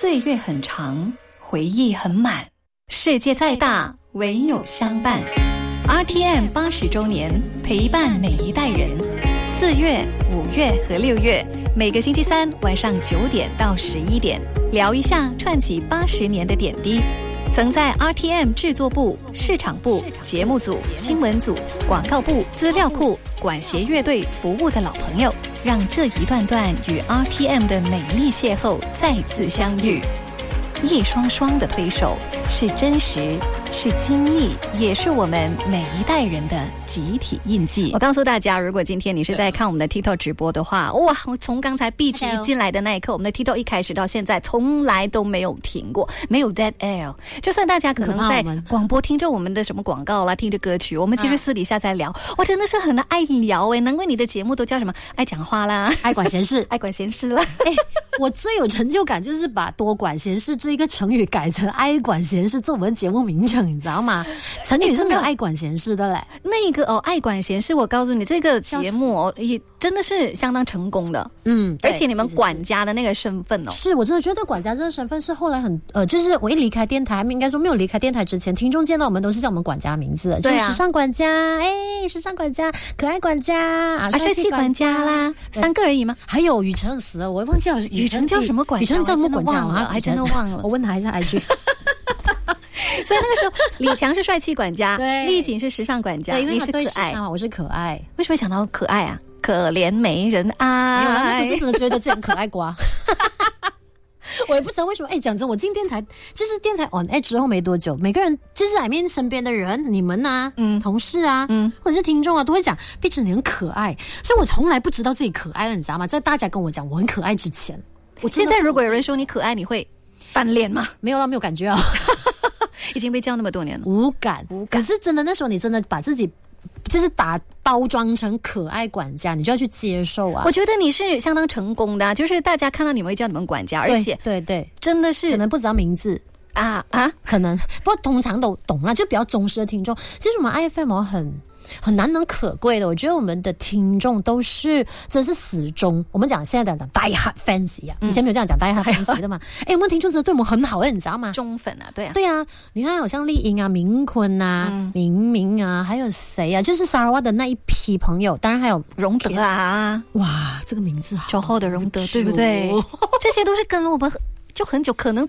岁月很长，回忆很满，世界再大，唯有相伴。RTM 80周年，陪伴每一代人。4月、5月和6月，每个星期三晚上9点到11点，聊一下串起80年的点滴。曾在 RTM 制作部、市场部、节目组、新闻组、广告部、资料库、管弦乐队服务的老朋友，让这一段段与 RTM 的美丽邂逅再次相遇。一双双的推手，是真实，是经历，也是我们每一代人的集体印记。我告诉大家，如果今天你是在看我们的 TikTok 直播的话，哇，从刚才壁纸一进来的那一刻，我们的 TikTok 一开始到现在从来都没有停过，没有 dead air。 就算大家可能在广播听着我们的什么广告啦，听着歌曲，我们其实私底下在聊，哇，真的是很爱聊诶，难怪你的节目都叫什么爱讲话啦， 爱管闲事爱管闲事啦。 我最有成就感就是把多管闲事这一个成语改成爱管闲事做我们节目名称，你知道吗？成语是没有爱管闲事的嘞。 那个爱管闲事，我告诉你，这个节目也真的是相当成功的。而且你们管家的那个身份是我真的觉得管家这个身份是后来很就是我一离开电台，应该说没有离开电台之前，听众见到我们都是叫我们管家名字的，就是时尚管家，时尚管家，可爱管家帅气管家啦，3个而已吗？ 还有雨辰死了，我忘记了雨辰叫什么管家， 雨辰叫什么管家还真的忘了， 我问他一下 IG。 所以那个时候，李强是帅气管家，丽锦是时尚管家， 因为他对你是可爱， 我是可爱。 为什么想到可爱啊？可怜没人爱。 没有啦，那时候真的觉得自己很可爱瓜。我也不知道为什么，讲真，我进电台就是电台 on air 之后没多久，每个人就是I mean身边的人，你们啊，同事啊，或者是听众啊，都会讲碧芝你很可爱，所以我从来不知道自己可爱了，你知道吗？在大家跟我讲我很可爱之前， 现在如果有人说你可爱，你会翻脸吗？ 没有啦，没有感觉啊。 已经被叫那么多年了， 无感。可是真的那时候你真的把自己就是包装成可爱管家，你就要去接受啊。 我觉得你是相当成功的就是大家看到你们会叫你们管家，而且对真的是可能不知道名字啊，可能不过通常都懂了，就比较忠实的听众。其实我们 IFM 很难能可贵的，我觉得我们的听众都是真是死忠。我们讲现在讲 die hard fans 啊，以前没有这样讲 die hard fans 的嘛。我们听众真的对我们很好的，你知道吗？ 忠粉啊，对啊，你看好像丽英啊、明坤啊、明明啊，还有谁啊？就是沙拉瓦的那一批朋友，当然还有荣德啊， 哇，这个名字好 9号的荣德，对不对？这些都是跟了我们就很久，可能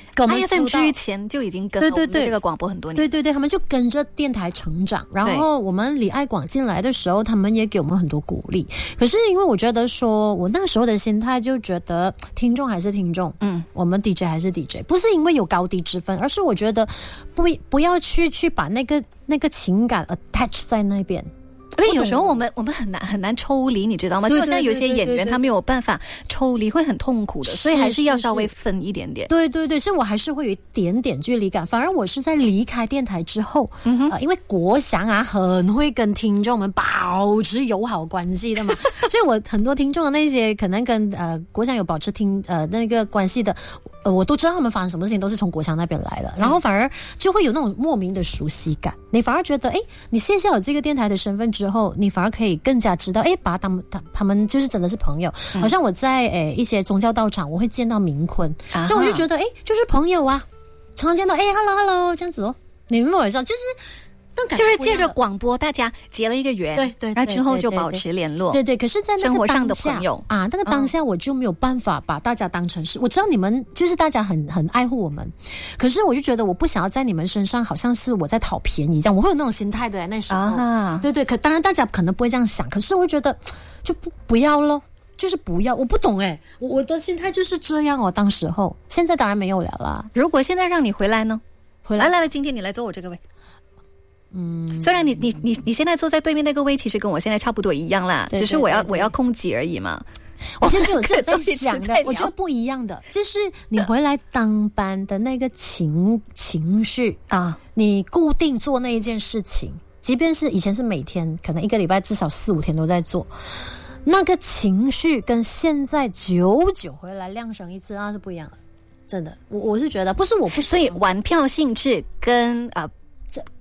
IFM 之前就已经跟了我们这个广播很多年。 对，他们就跟着电台成长，然后我们李爱广进来的时候，他们也给我们很多鼓励。可是因为我觉得说，我那个时候的心态就觉得听众还是听众，我们 DJ 还是 DJ， 不是因为有高低之分，而是我觉得不要去把那个情感 attach 在那边。 因为有时候我们很难抽离，你知道吗？就好像有些演员他没有办法抽离，会很痛苦的，所以还是要稍微分一点点。 对，所以我还是会有一点点距离感。反而我是在离开电台之后，因为国祥啊很会跟听众们保持友好关系的嘛，所以我很多听众的那些可能跟国祥有保持那个关系的。我都知道他们发生什么事情都是从国强那边来的，然后反而就会有那种莫名的熟悉感。你反而觉得，你卸下了这个电台的身份之后，你反而可以更加知道，把他们就是真的是朋友。好像我在一些宗教道场，我会见到明坤，所以我就觉得，就是朋友啊，常常见到，hello 这样子哦。你们有知道，就是借着广播，大家结了一个缘， 对， 然后之后就保持联络， 对。可是，在那个生活上的朋友啊，那个当下我就没有办法把大家当成是。我知道你们就是大家很爱护我们，可是我就觉得我不想要在你们身上好像是我在讨便宜这样，我会有那种心态的那时候。对，可当然大家可能不会这样想，可是我就觉得就不要咯。就是不要，我不懂我的心态就是这样哦。当时候，现在当然没有了啦。 如果现在让你回来呢？来，今天你来坐我这个位。虽然你现在坐在对面那个位，其实跟我现在差不多一样啦，只是我要控制而已嘛。 我其实有在想的，我觉得不一样的，就是你回来当班的那个情绪啊，你固定做那一件事情，即便是以前是每天，可能一个礼拜至少4-5天都在做。那个情绪跟现在久久回来亮声一次是不一样的，真的。我是觉得不是我不， 所以玩票性质跟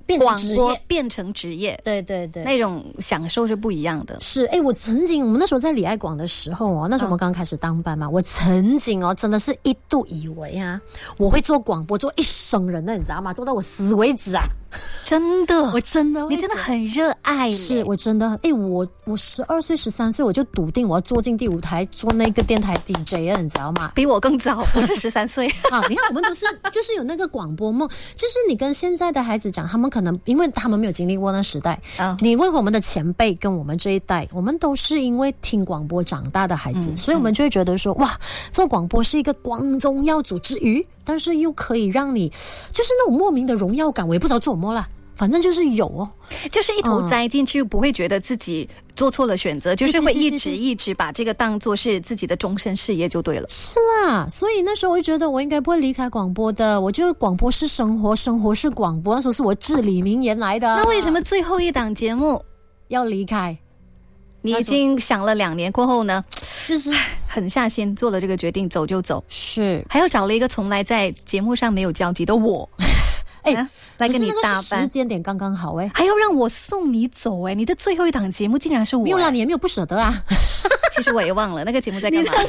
变成职业， 广播变成职业， 对对对， 那种享受是不一样的。 是，我们那时候在李爱广的时候那时候我们刚开始当班嘛，我曾经真的是一度以为我会做广播做一生人的，你知道吗？做到我死为止啊！ 真的， 我真的， 你真的很热爱。 是我真的，我12岁13岁我就笃定我要坐进第5台做那个电台 DJ 啊，你知道吗？ 比我更早，我是13岁。 好，你看我们都是就是有那个广播梦，就是你跟现在的孩子讲，他们可能因为他们没有经历过那时代，你问我们的前辈跟我们这一代，我们都是因为听广播长大的孩子，所以我们就会觉得说，哇，做广播是一个光宗耀祖之余，但是又可以让你就是那种莫名的荣耀感，我也不知道做什么啦。反正就是有就是一头栽进去，不会觉得自己做错了选择，就是会一直把这个当作是自己的终身事业就对了。 是啦，所以那时候我就觉得我应该不会离开广播的，我觉得广播是生活，生活是广播，那时候是我至理名言来的。 那为什么最后一档节目要离开？ 你已经想了2年过后呢， 就是狠下心做了这个决定，走就走， 是还要找了一个从来在节目上没有交集的我来跟你搭班， 时间点刚刚好还要让我送你走你的最后一档节目竟然是我没有啦，你也没有不舍得啊。 其实我也忘了那个节目在干嘛。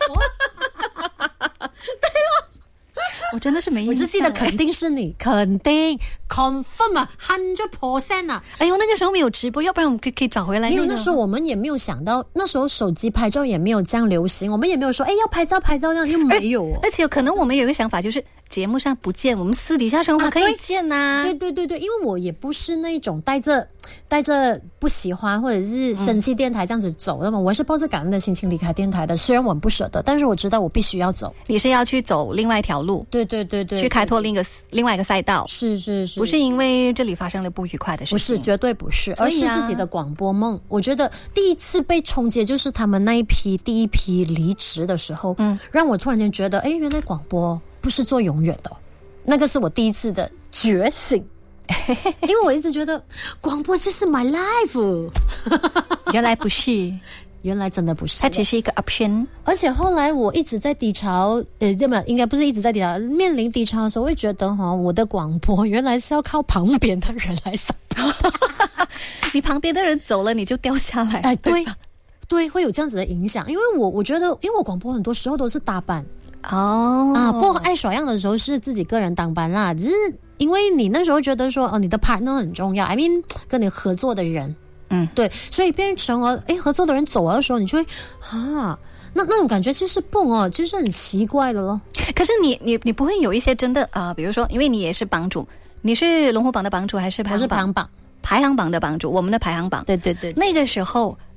我真的是没印象， 我就记得肯定是你，肯定 confirm 啊 100% 啊。 哎呦，那个时候没有直播，要不然我们可以找回来。 没有，那时候我们也没有想到，那时候手机拍照也没有这样流行，我们也没有说要拍照这样，又没有而且可能我们有一个想法，就是节目上不见，我们私底下生活可以见呐。 对，因为我也不是那种带着不喜欢或者是生气电台这样子走的嘛，我是抱着感恩的心情离开电台的。虽然我很不舍得，但是我知道我必须要走。 你是要去走另外一条路， 对， 去开拓另外一个赛道。 是， 不是因为这里发生了不愉快的事情， 不是，绝对不是，而是自己的广播梦。我觉得第一次被冲击就是他们第一批离职的时候，让我突然间觉得，原来广播不是做永远的，那个是我第一次的觉醒。因为我一直觉得广播就是 my life， 原来不是， 原来真的不是， 它只是一个 option。而且后来我一直在低潮，应该不是一直在低潮，面临低潮的时候，会觉得我的广播原来是要靠旁边的人来上。 你旁边的人走了，你就掉下来。 对，会有这样子的影响。因为我觉得，因为我广播很多时候都是搭班不过爱耍样的时候是自己个人当班啦，只是因为你那时候觉得说你的 partner 很重要， I mean 跟你合作的人，对，所以变成合作的人走了的时候，你就会那种感觉其实就是很奇怪的咯。 可是你不会有一些真的比如说，因为你也是榜主，你是龙虎榜的榜主还是排行榜？ 我是排行榜排行榜的榜主，我们的排行榜。 对， 那个时候